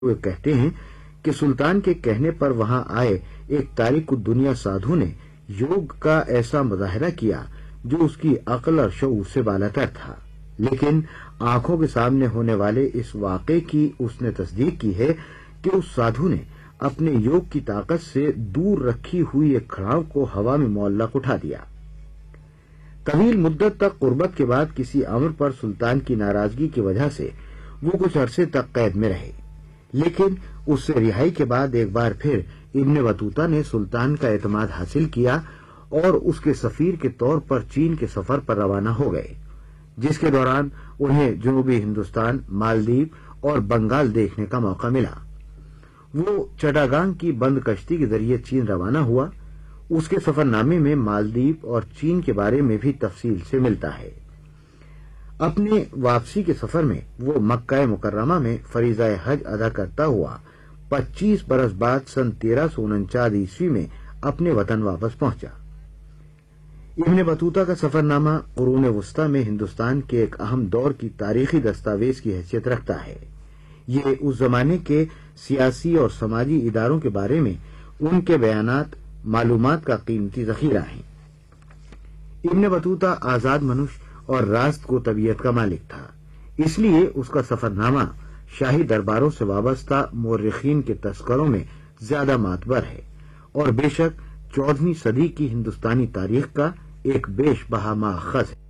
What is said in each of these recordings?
وہ کہتے ہیں کہ سلطان کے کہنے پر وہاں آئے ایک تارک الدنیا سادھو نے یوگ کا ایسا مظاہرہ کیا جو اس کی عقل اور شعور سے بالاتر تھا، لیکن آنکھوں کے سامنے ہونے والے اس واقعے کی اس نے تصدیق کی ہے کہ اس سادھو نے اپنے یوگ کی طاقت سے دور رکھی ہوئی ایک کھڑاؤ کو ہوا میں معلق اٹھا دیا۔ طویل مدت تک قربت کے بعد کسی امر پر سلطان کی ناراضگی کی وجہ سے وہ کچھ عرصے تک قید میں رہے، لیکن اس سے رہائی کے بعد ایک بار پھر ابن بطوطہ نے سلطان کا اعتماد حاصل کیا اور اس کے سفیر کے طور پر چین کے سفر پر روانہ ہو گئے، جس کے دوران انہیں جنوبی ہندوستان، مالدیپ اور بنگال دیکھنے کا موقع ملا۔ وہ چٹاگانگ کی بند کشتی کے ذریعے چین روانہ ہوا۔ اس کے سفر نامے میں مالدیپ اور چین کے بارے میں بھی تفصیل سے ملتا ہے۔ اپنے واپسی کے سفر میں وہ مکہ مکرمہ میں فریضہ حج ادا کرتا ہوا 25 برس بعد سن 1349 عیسوی میں اپنے وطن واپس پہنچا۔ ابن بطوطہ کا سفر نامہ قرون وسطی میں ہندوستان کے ایک اہم دور کی تاریخی دستاویز کی حیثیت رکھتا ہے۔ یہ اس زمانے کے سیاسی اور سماجی اداروں کے بارے میں ان کے بیانات، معلومات کا قیمتی ذخیرہ ہیں۔ ابن بطوطہ آزاد منش اور راست کو طبیعت کا مالک تھا، اس لیے اس کا سفر نامہ شاہی درباروں سے وابستہ مورخین کے تذکروں میں زیادہ معتبر ہے اور بے شک 14ویں صدی کی ہندوستانی تاریخ کا ایک بیش بہا ماخذ ہے۔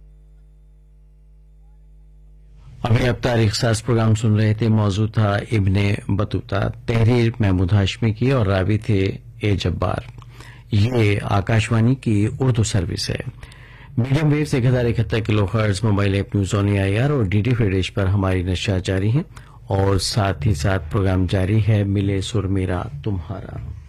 ابھی آپ تاریخ ساز پروگرام سن رہے تھے، موضوع تھا ابن بطوطہ، تحریر محمود ہاشمی کی اور راوی تھے اے جبار۔ یہ آکاشوانی کی اردو سروس ہے۔ Medium view 1071 kilo hertz, mobile app news on AIR اور DD فرری ڈش پر ہماری نشریات جاری ہیں، اور ساتھ ہی ساتھ پروگرام جاری ہے ملے سر میرا تمہارا۔